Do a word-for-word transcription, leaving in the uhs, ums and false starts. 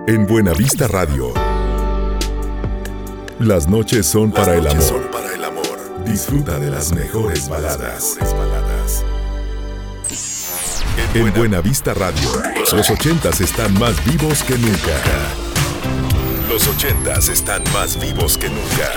En Buenavista Radio. Las noches son Las para el noches amor. son para el amor. Disfruta de las mejores baladas. Mejores baladas. En Buenavista Radio. Los ochentas están más vivos que nunca. Los ochentas están más vivos que nunca.